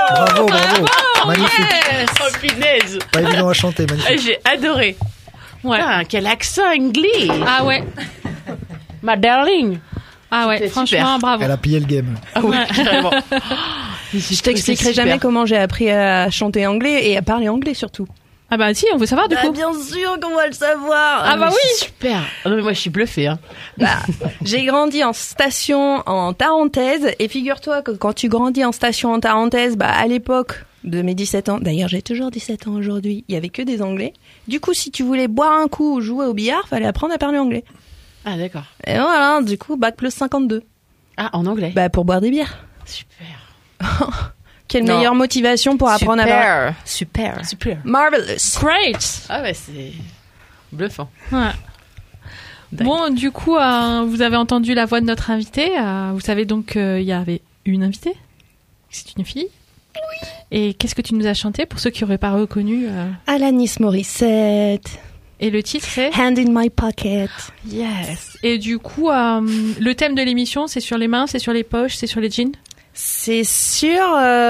Bravo. Magnifique. Yes. Oh, punaise. Pas évident à chanter, magnifique. J'ai adoré. Ouais. Ah, quel accent anglais. Ah ouais. Ma darling. Ah ouais, C'était franchement, super. bravo. Elle a pillé le game. Ah ouais, carrément. Je t'expliquerai jamais comment j'ai appris à chanter anglais et à parler anglais surtout. Ah bah si, on veut savoir du coup. Bien sûr qu'on va le savoir. Ah bah oui. Super. Ah non, mais moi, je suis bluffée. Hein. J'ai grandi en station en Tarentaise et figure-toi que quand tu grandis en station en Tarentaise, à l'époque de mes 17 ans, d'ailleurs j'ai toujours 17 ans aujourd'hui, il y avait que des Anglais. Du coup, si tu voulais boire un coup ou jouer au billard, fallait apprendre à parler anglais. Ah, d'accord. Et voilà, du coup, bac plus 52. Ah, en anglais. Pour boire des bières. Super. Quelle meilleure motivation pour apprendre à parler. Super. Marvelous. Great. Ah ouais, c'est bluffant. Ouais. Bon, du coup, vous avez entendu la voix de notre invitée. Vous savez donc qu'il y avait une invitée. C'est une fille. Oui. Et qu'est-ce que tu nous as chanté pour ceux qui n'auraient pas reconnu Alanis Morissette. Et le titre c'est Hand in my pocket. Yes. Et du coup, le thème de l'émission, c'est sur les mains, c'est sur les poches, c'est sur les jeans. C'est sûr.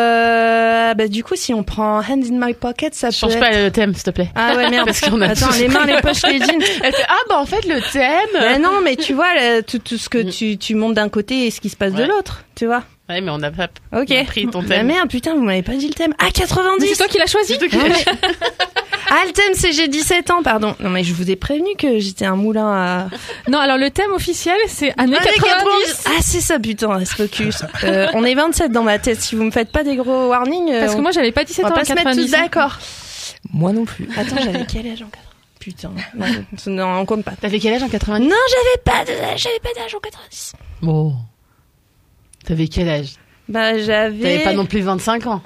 Du coup, si on prend Hand in my pocket, ça Change peut pas être... le thème, s'il te plaît. Ah ouais, merde. Parce qu'on a Attends, tous- les mains, les poches, les jeans. Elle fait, en fait, le thème. Mais non, mais tu vois, tout ce que tu montes d'un côté et ce qui se passe de Ouais. l'autre, tu vois. Ouais, mais on a pas Ok. on a pris ton Bah thème. merde, putain, vous m'avez pas dit le thème. Ah, 90. Mais c'est toi qui l'as choisi. C'est toi qui Ah, l'as- mais- Ah, le thème, c'est j'ai 17 ans, pardon. Non, mais je vous ai prévenu que j'étais un moulin à... Non, alors le thème officiel, c'est années 90. Ah, c'est ça, putain, reste focus. On est 27 dans ma tête. Si vous me faites pas des gros warnings, Parce que moi, j'avais pas 17 on ans va en pas se mettre 90. tous d'accord. Moi non plus. Attends, j'avais quel âge en 80? Putain. Non, on compte pas. T'avais quel âge en 90? Non, j'avais pas d'âge en 90. Bon. T'avais quel âge? J'avais... T'avais pas non plus 25 ans.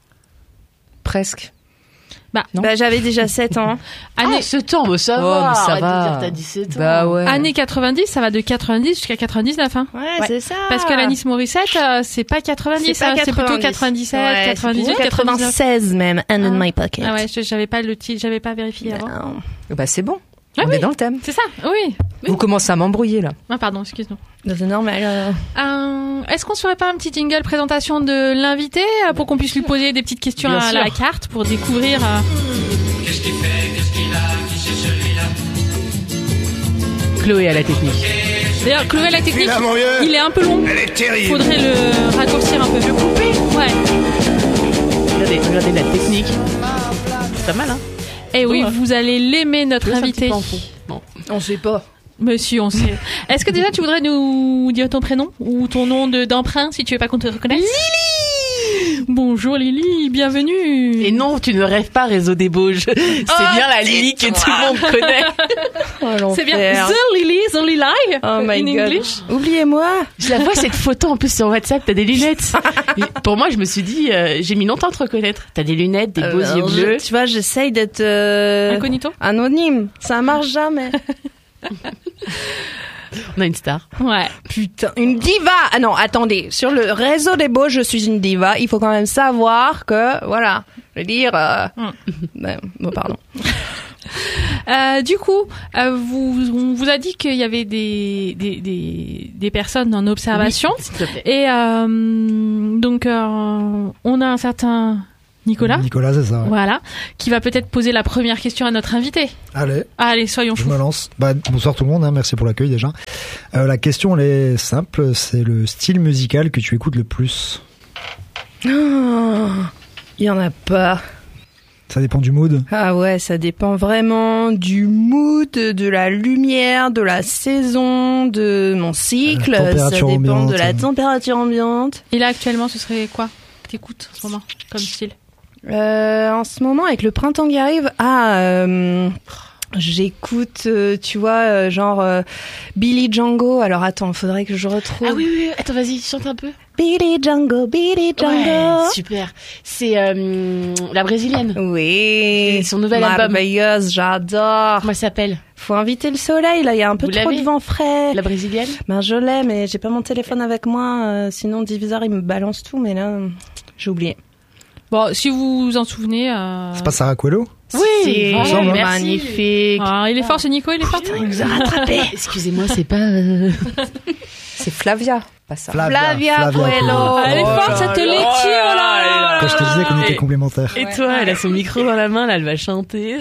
Presque. Non. j'avais déjà 7 ans. Ah, ce temps, bah, ça Oh, va. mais ça Arrête va. de dire t'as 17 ans. Bah ouais. Années 90, ça va de 90 jusqu'à 99. Hein. Ouais, c'est ça. Parce que Alanis Morissette, c'est pas 90, C'est pas c'est plutôt 90. 97, Ouais, 98, c'est plutôt 99. 96 même, Hand in my pocket. Ah ouais, j'avais pas le titre, j'avais pas vérifié avant. Non. Bah c'est bon. Ah On oui. est dans le thème. C'est ça, oui. Vous commencez à m'embrouiller là. Ah pardon, excuse-nous. C'est normal. Est-ce qu'on se ferait pas un petit jingle présentation de l'invité pour qu'on puisse lui poser des petites questions Bien à sûr. la carte pour découvrir Chloé à la technique. D'ailleurs, Chloé, la technique, Là, mon vieux. il est un peu long. Elle est terrible. Faudrait le raccourcir un peu. Le couper. Ouais. Regardez la technique. C'est pas mal, hein? Et oui, Ouais. vous allez l'aimer, notre Laisse un petit invité. peu en fond. Bon. On sait pas. Monsieur, on sait. Est-ce que déjà tu voudrais nous dire ton prénom ou ton nom d'emprunt si tu veux pas qu'on te reconnaisse? Lily! Bonjour Lily, bienvenue. Et non, tu ne rêves pas, Réseau des Bauges. C'est bien la Lily que tout le monde connaît. C'est bien. The Lily, The Lily. Oh my in god. English. Oubliez-moi. Je la vois cette photo en plus sur WhatsApp, t'as des lunettes. Et pour moi, je me suis dit, j'ai mis longtemps à te reconnaître. T'as des lunettes, des beaux yeux bleus. Tu vois, j'essaye d'être Incognito. anonyme. Ça marche jamais. On a une star. Ouais. Putain, une diva. Ah non, attendez. Sur le réseau des beaux, je suis une diva. Il faut quand même savoir que, voilà, je veux dire. Bon, pardon. Du coup, on vous a dit qu'il y avait des personnes en observation. Oui, s'il te plaît. Et donc, on a un certain Nicolas, C'est ça. Ouais. voilà, qui va peut-être poser la première question à notre invité. Allez, Soyons je fous. me lance. Bonsoir tout le monde, hein, merci pour l'accueil déjà. La question, elle est simple, c'est le style musical que tu écoutes le plus. Il y en a pas. Ça dépend du mood. Ah ouais, ça dépend vraiment du mood, de la lumière, de la saison, de mon cycle. La température Ça dépend ambiante. de la température ambiante. Et là, actuellement, ce serait quoi que t'écoutes en ce moment, comme style? En ce moment, avec le printemps qui arrive, j'écoute, tu vois, genre Billy Django. Alors attends, faudrait que je retrouve. Ah oui, attends, vas-y, chante un peu. Billy Django, Billy Django. Ouais, super. C'est la brésilienne. Oui. C'est son nouvel album. Merveilleuse, j'adore. Comment elle s'appelle? Faut inviter le soleil, là, il y a un peu Vous trop l'avez de vent frais. La brésilienne? Je l'ai, mais j'ai pas mon téléphone avec moi, sinon le diviseur il me balance tout, mais là, j'ai oublié. Bon, si vous vous en souvenez. C'est pas Sarah Coelho? Oui, C'est ensemble, hein. magnifique. Ah, il est fort, ce Nico, il est fort. Il nous a rattrapés. Excusez-moi, c'est pas... C'est Flavia, pas ça. Flavia Coelho. Elle est forte, cette laitier, oh là là. Quand je t'ai dit disais qu'on était complémentaires. Et toi, elle a son micro dans la main, là, elle va chanter.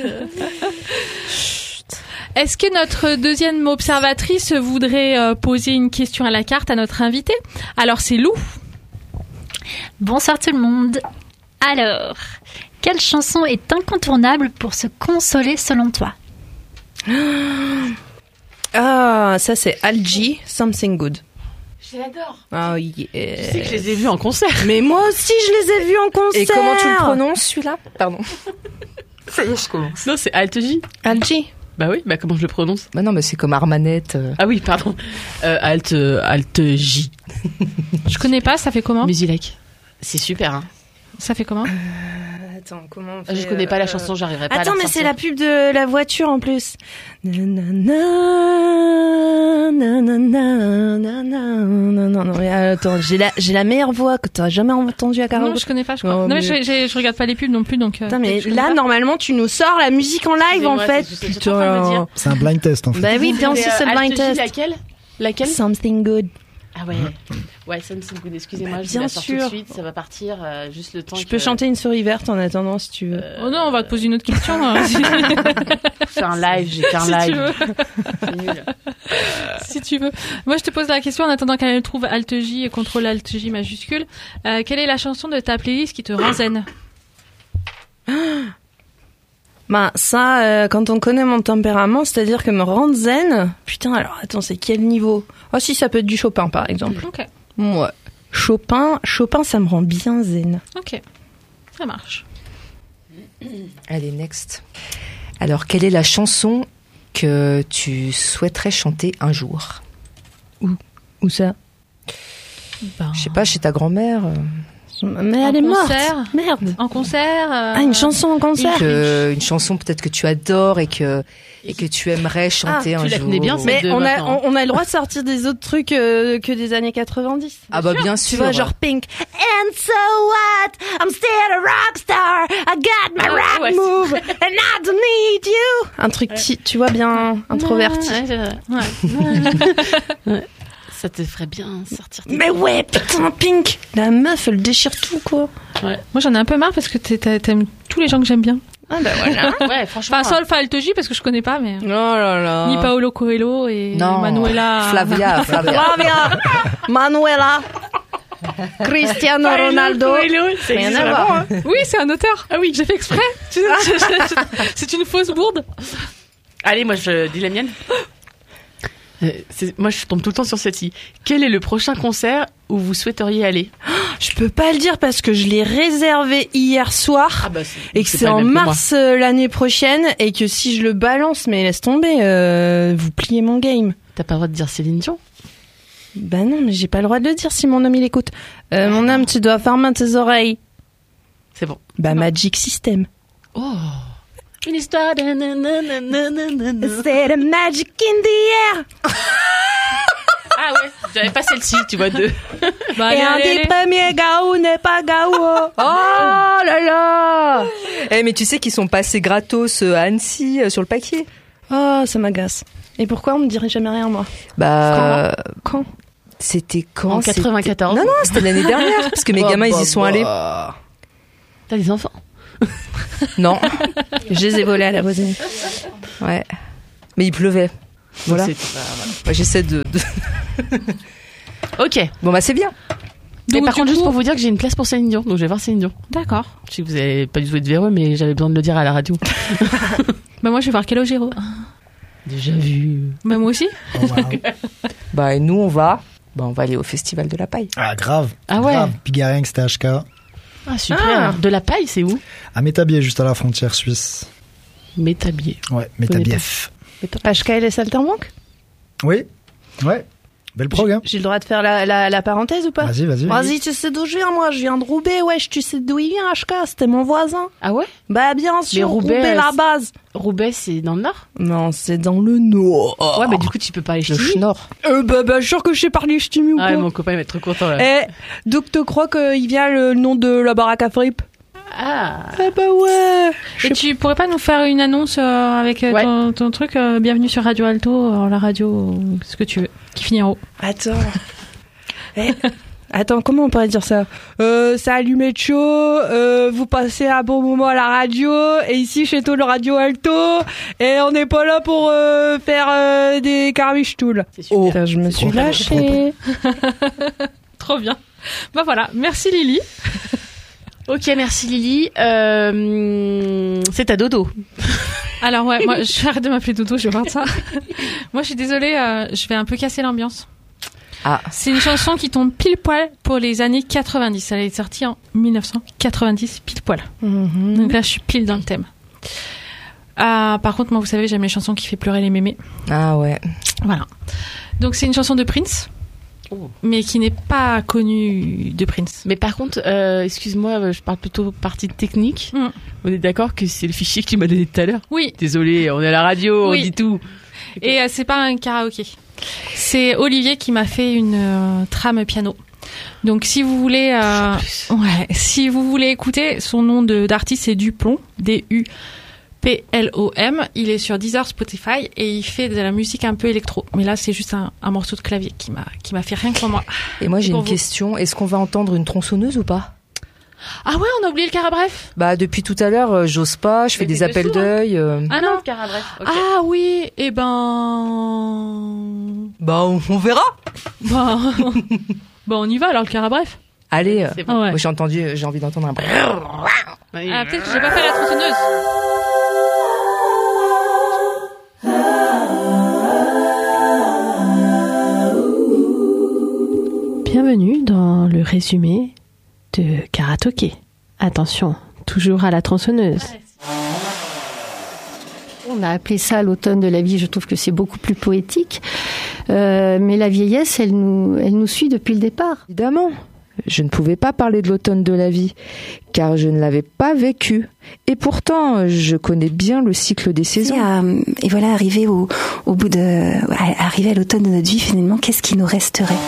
Est-ce que notre deuxième observatrice voudrait poser une question à la carte à notre invité? Alors, c'est Lou. Bonsoir tout le monde. Alors, quelle chanson est incontournable pour se consoler selon toi? Ah, ça c'est Algie, Something Good. Je l'adore. Oh yeah. Tu sais que je les ai vus en concert. Mais moi aussi je les ai vus en concert. Et comment tu le prononces celui-là? Pardon. Ça y est, je commence. Non, c'est Alt J. Algie. Bah oui, bah comment je le prononce? Bah non, mais c'est comme Armanette. Ah oui, pardon. Alt J. Je connais pas, ça fait comment? Musilec. C'est super, hein. Ça fait comment? Attends, comment on fait, Je connais pas la chanson, j'arriverai pas à la Attends, mais ressortir. c'est la pub de la voiture en plus. Non, mais attends, j'ai la meilleure voix que t'as jamais entendue à karaoké. Non, je connais pas, je crois. Oh, non, mais mais- je regarde pas les pubs non plus, donc. Putain, mais je connais là, pas. normalement, tu nous sors la musique en live, en Excusez-moi, fait. c'est juste en train de me dire. C'est un blind test en fait. Bah oui, bien sûr, c'est le blind Alt J, test. Laquelle? Something good. Ah ouais. Ouais, Something Good. Excusez-moi, Bah, je bien la sors tout de sûr. suite. Ça va partir juste le temps. Je peux chanter une souris verte en attendant si tu veux. Oh non, on va te poser une autre question. hein. Faire un live, j'ai qu'un Si tu live. veux. C'est nul. Si tu veux. Moi, je te pose la question en attendant qu'elle trouve Alt J et contrôle Alt J majuscule. Quelle est la chanson de ta playlist qui te rend zen? Bah ça, quand on connaît mon tempérament, c'est-à-dire que me rendre zen, putain, alors attends, c'est quel niveau? Oh si, ça peut être du Chopin par exemple. Ok. Ouais. Chopin, ça me rend bien zen. Ok. Ça marche. Allez, next. Alors, quelle est la chanson que tu souhaiterais chanter un jour? Où ça? Ben, Je sais pas, chez ta grand-mère. Mais En elle est morte. concert Merde. en concert. Ah, une chanson en concert. Une chanson peut-être que tu adores et que tu aimerais chanter un tu la jour. connais bien, cette Mais de on a, maintenant. on a le droit de sortir des autres trucs que des années 90. Ah bah bien Tu sûr. vois, genre Pink. And so what? I'm still a rock star. I got my rock ouais, move. And I don't need you. Un truc, tu vois, bien introverti. Ouais. Ça te ferait bien sortir. tes- Mais ouais, putain, Pink. La meuf, elle déchire tout, quoi. Moi, j'en ai un peu marre parce que t'aimes tous les gens que j'aime bien. Ah bah voilà. Ouais, franchement. Enfin, Sol Alt J parce que je connais pas, mais. Oh là là. Ni Paolo Coelho et Non. Manuela. Flavia. Flavia. Manuela. Cristiano Ronaldo. C'est Rien à voir. Oui, c'est un auteur. Ah oui, j'ai fait exprès. C'est une fausse bourde. Allez, moi je dis la mienne. Moi je tombe tout le temps sur celle-ci. Quel est le prochain concert où vous souhaiteriez aller? Je peux pas le dire parce que je l'ai réservé hier soir. bah Et que c'est en mars l'année prochaine et que si je le balance, mais laisse tomber, vous pliez mon game. T'as pas le droit de dire Céline Dion? Bah non, mais j'ai pas le droit de le dire si mon homme il écoute. Mon homme, tu dois fermer tes oreilles. C'est bon. Bah Magic System. Oh. Une histoire de C'est the magic in the air. Ah ouais, j'avais pas celle-ci, tu vois, deux. Bah, Et un allez, des allez. premiers Gao n'est pas Gao. Oh là là. Mais tu sais qu'ils sont passés gratos à Annecy sur le paquet. Oh, ça m'agace. Et pourquoi on me dirait jamais rien, moi? Bah Quand? c'était quand? En 94. Non, c'était l'année dernière parce que mes gamins ils y sont allés. T'as des enfants? Non, Je les ai volés à la voisine. ouais. Mais il pleuvait. Voilà. C'est pas- voilà. Moi, j'essaie de. Ok. Bon bah c'est bien. Mais Donc, par du contre, juste coup- pour vous dire que j'ai une place pour Céline Dion, donc je vais voir Céline Dion. D'accord. Je sais que vous avez pas du tout être véreux, mais j'avais besoin de le dire à la radio. Bah, moi, je vais voir Calogero. Déjà vu. Bah, moi aussi. Oh, wow. Bah et nous on va aller au festival de la paille. Ah, grave. Ah ouais. Grave. Pigarinx, THK. Ah super. De la paille, c'est où? À Métabier, juste à la frontière suisse. Métabier. Ouais, Métabief. HKL et Salterbank? Oui. Ouais. Belle programme. J'ai le droit de faire la parenthèse ou pas? Vas-y, vas-y. Vas-y, tu sais d'où je viens, moi? Je viens de Roubaix, wesh. Tu sais d'où il vient, HK? C'était mon voisin. Ah ouais? Bah, bien sûr. Roubaix, la c'est- base. Roubaix, c'est dans le nord? Non, c'est dans le nord. Ouais, mais du coup, tu peux pas aller Le chez Schnorr. Bah, sûr que je sais parler ch'timi ou Ah, quoi. mon copain il va être trop content là. Eh, donc te crois qu'il vient le nom de la baraque à fripe? Ah. Eh bah ouais. Et tu pourrais pas nous faire une annonce avec Ouais. ton truc bienvenue sur Radio Alto, la radio, ce que tu veux, qui finit en haut. Attends. Eh, Attends, comment on pourrait dire ça? Ça allumait de chaud, vous passez un bon moment à la radio, et ici chez Toul Radio Alto, et on n'est pas là pour faire des carmiches Toul. Oh, je me suis lâchée. Trop bien. Bah voilà, merci Lily. Ok, merci Lily. C'est ta dodo. Alors ouais, moi j'arrête de m'appeler Dodo, je vais voir ça. Moi je suis désolée, je vais un peu casser l'ambiance. Ah. C'est une chanson qui tombe pile poil pour les années 90. Elle est sortie en 1990, pile poil. Mm-hmm. Donc là je suis pile dans le thème. Par contre, moi vous savez, j'aime les chansons qui fait pleurer les mémés. Ah ouais. Voilà. Donc c'est une chanson de Prince. Mais qui n'est pas connue de Prince. Mais par contre, excuse-moi, je parle plutôt partie technique. On est d'accord que c'est le fichier que tu m'as donné tout à l'heure? Oui. Désolé, on est à la radio, Oui. on dit tout. Et c'est pas un karaoké. C'est Olivier qui m'a fait une trame piano. Donc si vous voulez, si vous voulez écouter, son nom d'artiste c'est Duplom, DUPLOM. Il est sur Deezer, Spotify et il fait de la musique un peu électro. Mais là c'est juste un morceau de clavier qui m'a fait rien que pour moi. Et moi j'ai pour une vous. question. Est-ce qu'on va entendre une tronçonneuse ou pas? Ah ouais, on a oublié le carabref. Bah depuis tout à l'heure, j'ose pas. Je fais des appels dessous, hein. d'œil. Ah non, le carabref. Ok. Ah oui, et ben... Bah on verra. Bah, on y va alors, le carabref. Allez. C'est bon. Ah ouais. Moi j'ai envie d'entendre un. Ah, peut-être que j'ai pas fait la tronçonneuse. Bienvenue dans le résumé de Karatoké. Attention, toujours à la tronçonneuse. On a appelé ça l'automne de la vie, je trouve que c'est beaucoup plus poétique. Mais la vieillesse, elle nous suit depuis le départ. Évidemment. Je ne pouvais pas parler de l'automne de la vie, car je ne l'avais pas vécu. Et pourtant, je connais bien le cycle des saisons. Et voilà, arrivé au bout arrivé à l'automne de notre vie, finalement, qu'est-ce qui nous resterait?